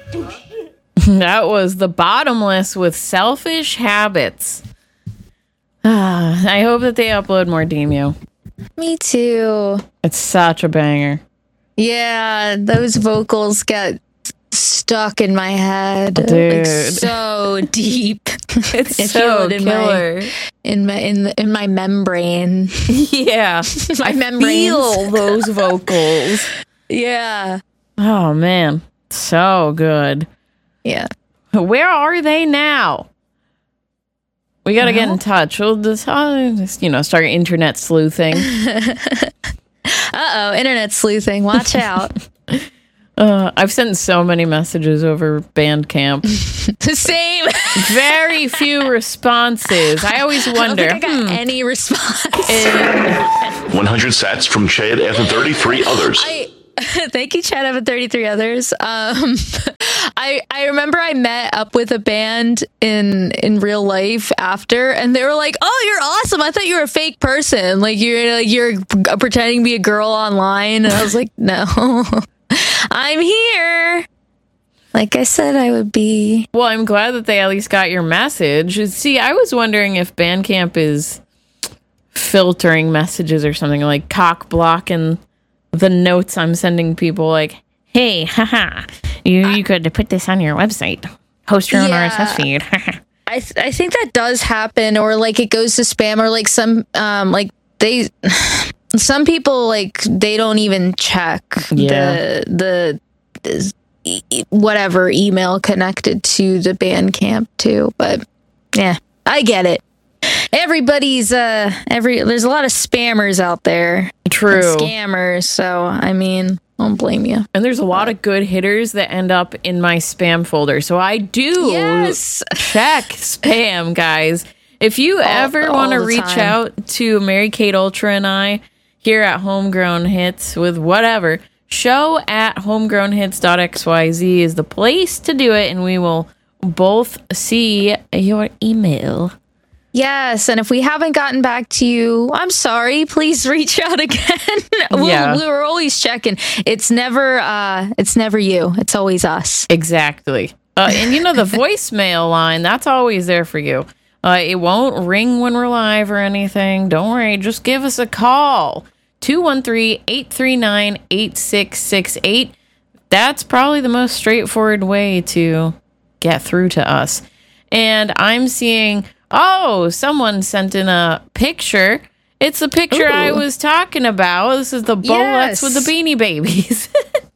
That was The Bottomless with Selfish Habits. I hope that they upload more Demu. Me too. It's such a banger. Yeah, those vocals get stuck in my head. Dude. Like, so deep. It's I so feel it killer. in my membrane. Yeah. My I membranes. feel those vocals. Yeah. Oh, man. So good. Yeah. Where are they now? We got to get in touch. We'll just start internet sleuthing. Uh-oh, internet sleuthing. Watch out. I've sent so many messages over Bandcamp. Same. Very few responses. I always wonder. I don't think I got any response. 100 sats from Chad and 33 others. Thank you, Chad. I have 33 others. I remember I met up with a band in real life after, and they were like, "Oh, you're awesome! I thought you were a fake person. Like you're pretending to be a girl online." And I was like, "No, I'm here. Like I said, I would be." Well, I'm glad that they at least got your message. See, I was wondering if Bandcamp is filtering messages or something, like cock blocking the notes I'm sending people, like, hey, haha, you could put this on your website. Host your own RSS feed. I think that does happen, or like it goes to spam, or like some some people, like, they don't even check the whatever email connected to the Bandcamp too. But yeah, I get it. Everybody's there's a lot of spammers out there. True. Scammers. So I mean, I don't blame you. And there's a lot of good hitters that end up in my spam folder. So I do check spam, guys. If you ever want to reach out to Mary Kate Ultra and I here at Homegrown Hits with whatever, show at homegrownhits.xyz is the place to do it, and we will both see your email. Yes, and if we haven't gotten back to you, I'm sorry. Please reach out again. We were always checking. It's never you. It's always us. Exactly. And the voicemail line, that's always there for you. It won't ring when we're live or anything. Don't worry. Just give us a call. 213-839-8668. That's probably the most straightforward way to get through to us. And I'm seeing... Oh, someone sent in a picture. It's the picture I was talking about. This is the bullets with the Beanie Babies.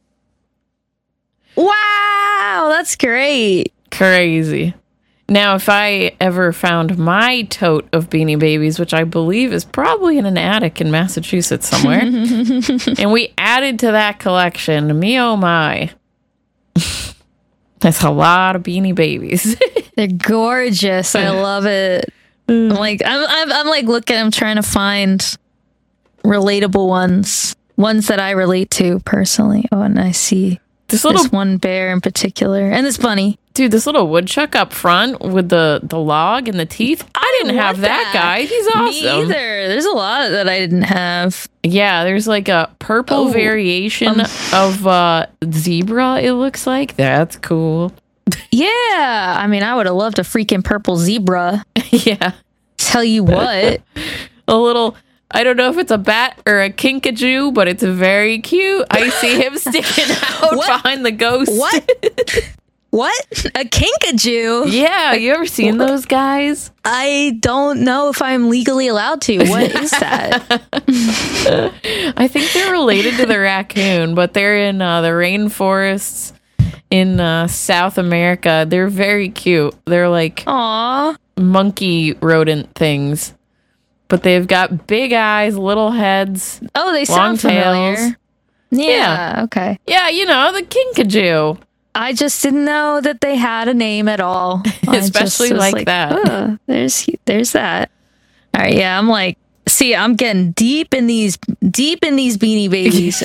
Wow, that's great. Crazy. Now, if I ever found my tote of Beanie Babies, which I believe is probably in an attic in Massachusetts somewhere, and we added to that collection, me oh my. That's a lot of Beanie Babies. They're gorgeous. I love it. I'm like looking. I'm trying to find relatable ones that I relate to personally. Oh, and I see this one bear in particular, and this bunny. Dude, this little woodchuck up front with the log and the teeth. I didn't have that guy. He's awesome. Me either. There's a lot that I didn't have. Yeah, there's like a purple variation of zebra, it looks like. That's cool. Yeah. I mean, I would have loved a freaking purple zebra. Yeah. Tell you what. A little... I don't know if it's a bat or a kinkajou, but it's very cute. I see him sticking out behind the ghost. What? A kinkajou? Yeah, you ever seen those guys? I don't know if I'm legally allowed to. What is that? I think they're related to the raccoon, but they're in the rainforests in South America. They're very cute. They're like monkey rodent things. But they've got big eyes, little heads. Oh, they sound familiar. Yeah, okay. Yeah, the kinkajou. I just didn't know that they had a name at all. Especially like that. Oh, there's that. All right, yeah, I'm like, see, I'm getting deep in these Beanie Babies.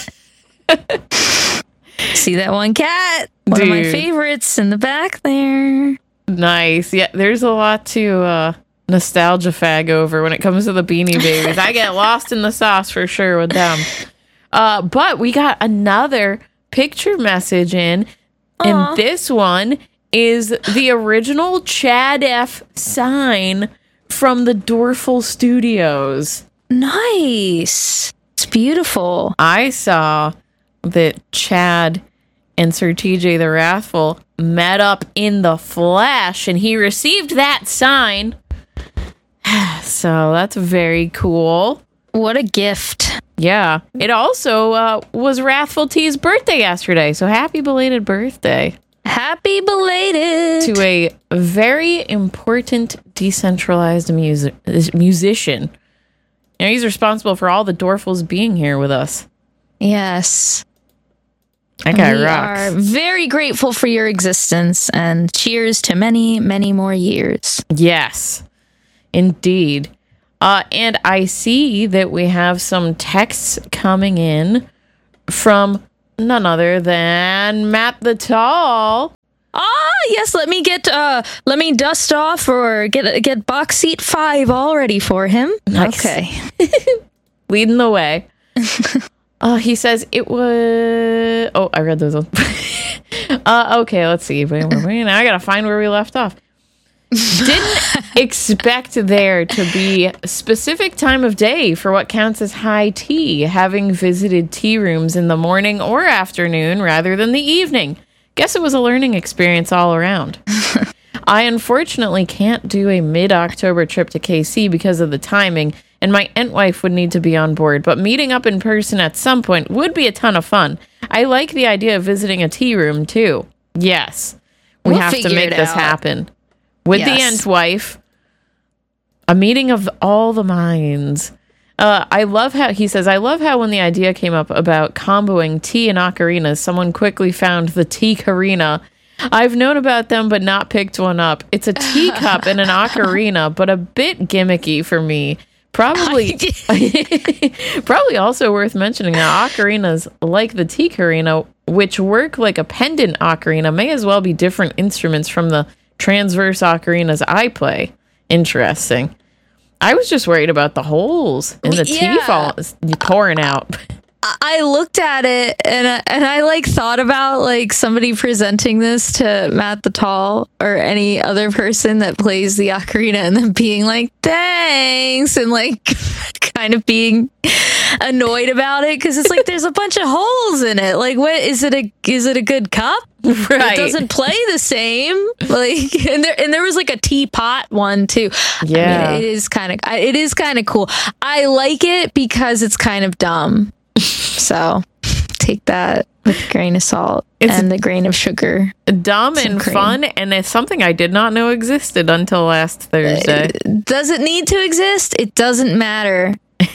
See that one cat? One of my favorites in the back there. Nice. Yeah, there's a lot to nostalgia fag over when it comes to the Beanie Babies. I get lost in the sauce for sure with them. But we got another picture message in. And this one is the original Chad F. sign from the Dorful Studios. Nice. It's beautiful. I saw that Chad and Sir TJ the Wrathful met up in the flesh, and he received that sign. So that's very cool. What a gift. Yeah. It also was Wrathful T's birthday yesterday, so happy belated birthday. Happy belated. To a very important decentralized musician. You know, he's responsible for all the Dorfles being here with us. Yes. That guy rocks. We are very grateful for your existence, and cheers to many, many more years. Yes, indeed. And I see that we have some texts coming in from none other than Matt the Tall. Yes, let me dust off or get box seat 5 all ready for him. Nice. Okay. Leading the way. He says it was... Oh, I read those ones. Okay, let's see. Now I gotta find where we left off. Didn't expect there to be a specific time of day for what counts as high tea, having visited tea rooms in the morning or afternoon rather than the evening. Guess it was a learning experience all around. I unfortunately can't do a mid-October trip to KC because of the timing, and my Entwife would need to be on board, but meeting up in person at some point would be a ton of fun. I like the idea of visiting a tea room, too. Yes. We'll have to make this happen. With the Entwife, a meeting of all the minds. I love how when the idea came up about comboing tea and ocarinas, someone quickly found the tea carina. I've known about them, but not picked one up. It's a teacup and an ocarina, but a bit gimmicky for me. Probably also worth mentioning that ocarinas, like the tea carina, which work like a pendant ocarina, may as well be different instruments from the transverse ocarinas I play. Interesting. I was just worried about the holes in the tea pouring out. I looked at it and I like thought about like somebody presenting this to Matt the Tall or any other person that plays the ocarina and then being like, thanks, and like kind of being annoyed about it because it's like there's a bunch of holes in it. Like, what is it a good cup? Right. It doesn't play the same. Like, and there was like a teapot one too. Yeah, I mean, it is kind of cool. I like it because it's kind of dumb. So take that with a grain of salt and a grain of sugar. Dumb and fun, and it's something I did not know existed until last Thursday. Does it need to exist? It doesn't matter.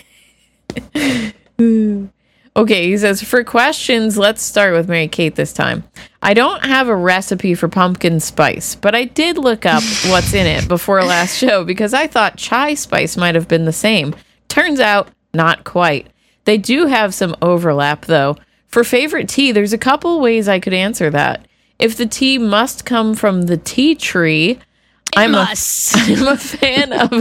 Okay, he says, for questions, let's start with Mary Kate this time. I don't have a recipe for pumpkin spice, but I did look up what's in it before last show because I thought chai spice might have been the same. Turns out, not quite. They do have some overlap, though. For favorite tea, there's a couple ways I could answer that. If the tea must come from the tea tree, I'm a fan of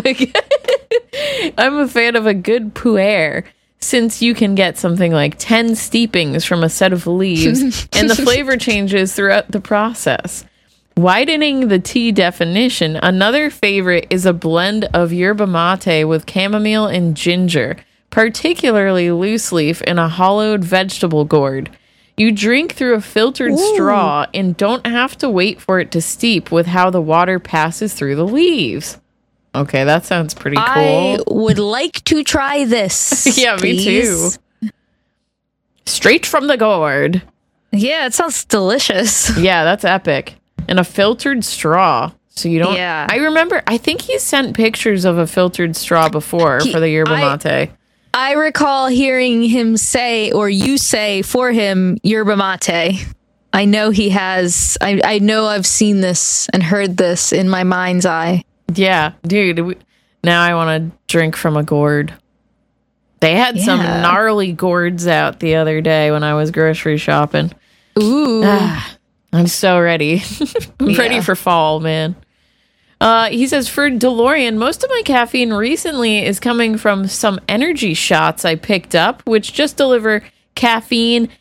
a good pu'er, since you can get something like 10 steepings from a set of leaves, and the flavor changes throughout the process. Widening the tea definition, another favorite is a blend of yerba mate with chamomile and ginger, particularly loose leaf in a hollowed vegetable gourd. You drink through a filtered straw and don't have to wait for it to steep with how the water passes through the leaves. Okay, that sounds pretty cool. I would like to try this. Yeah, please. Me too. Straight from the gourd. Yeah, it sounds delicious. Yeah, that's epic. And a filtered straw. So you don't... Yeah. I think he sent pictures of a filtered straw before for the yerba mate. I recall hearing him say, or you say for him, yerba mate. I know he has. I know I've seen this and heard this in my mind's eye. Yeah, dude. Now I want to drink from a gourd. They had some gnarly gourds out the other day when I was grocery shopping. Ooh. I'm so ready. I'm ready for fall, man. He says, for DeLorean, most of my caffeine recently is coming from some energy shots I picked up, which just deliver caffeine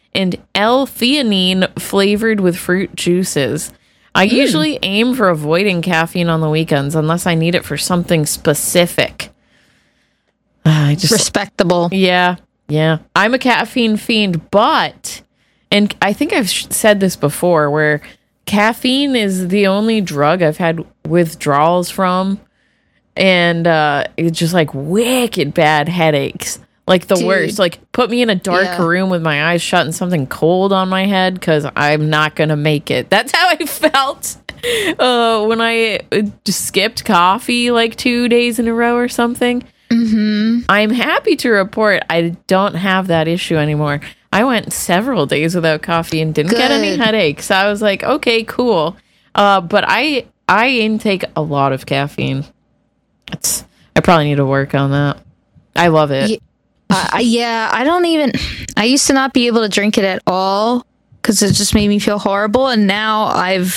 and L-theanine flavored with fruit juices. I usually aim for avoiding caffeine on the weekends unless I need it for something specific. Respectable. Yeah. I'm a caffeine fiend, and I think I've said this before, where caffeine is the only drug I've had withdrawals from, and it's just like wicked bad headaches. Like the worst. Like, put me in a dark room with my eyes shut and something cold on my head, because I'm not going to make it. That's how I felt when I just skipped coffee like 2 days in a row or something. Mm-hmm. I'm happy to report I don't have that issue anymore. I went several days without coffee and didn't get any headaches. I was like, okay, cool. But I intake a lot of caffeine. I probably need to work on that. I love it. I used to not be able to drink it at all because it just made me feel horrible. And now I've